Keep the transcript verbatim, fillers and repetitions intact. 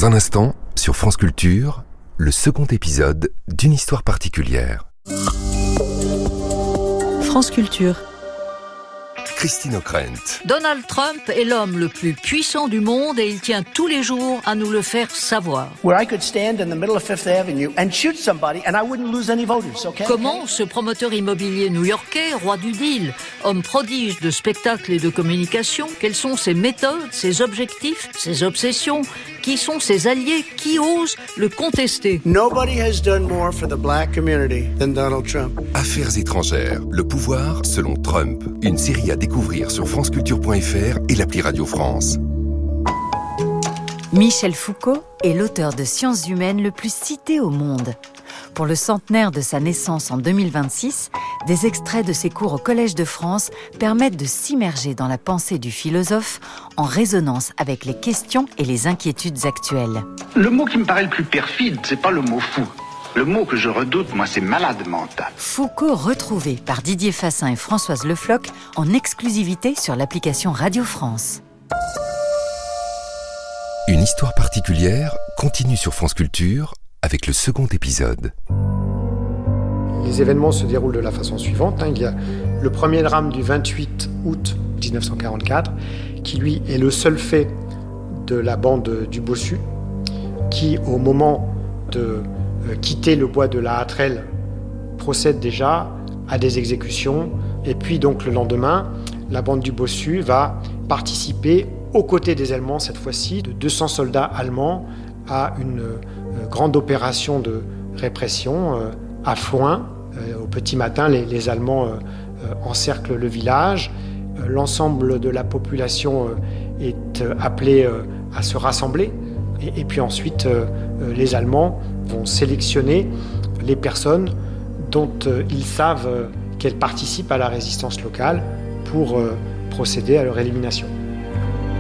Dans un instant, sur France Culture, le second épisode d'une histoire particulière. France Culture. Christine O'Krent. Donald Trump est l'homme le plus puissant du monde et il tient tous les jours à nous le faire savoir. Where I could stand in the middle of Fifth Avenue and shoot somebody and I wouldn't lose any voters, okay? Comment ce promoteur immobilier new-yorkais, roi du deal, homme prodige de spectacle et de communication, quelles sont ses méthodes, ses objectifs, ses obsessions, qui sont ses alliés, qui osent le contester? Nobody has done more for the black community than Donald Trump. Affaires étrangères, le pouvoir selon Trump. Une série à découvrir sur franceculture point f r et l'appli Radio France. Michel Foucault est l'auteur de sciences humaines le plus cité au monde. Pour le centenaire de sa naissance en deux mille vingt-six, des extraits de ses cours au Collège de France permettent de s'immerger dans la pensée du philosophe en résonance avec les questions et les inquiétudes actuelles. Le mot qui me paraît le plus perfide, c'est pas le mot fou. Le mot que je redoute, moi, c'est malade mental. Foucault retrouvé par Didier Fassin et Françoise Le Floch en exclusivité sur l'application Radio France. Une histoire particulière continue sur France Culture avec le second épisode. Les événements se déroulent de la façon suivante. Il y a le premier drame du vingt-huit août dix-neuf cent quarante-quatre, qui lui est le seul fait de la bande du Bossu, qui au moment de quitter le bois de la Hâtrelle procède déjà à des exécutions. Et puis donc le lendemain, la bande du Bossu va participer aux côtés des Allemands, cette fois-ci, de deux cents soldats allemands à une euh, grande opération de répression euh, à Floing. Euh, au petit matin, les, les Allemands euh, euh, encerclent le village. Euh, l'ensemble de la population euh, est euh, appelée euh, à se rassembler. Et, et puis ensuite, euh, euh, les Allemands vont sélectionner les personnes dont euh, ils savent euh, qu'elles participent à la résistance locale pour euh, procéder à leur élimination.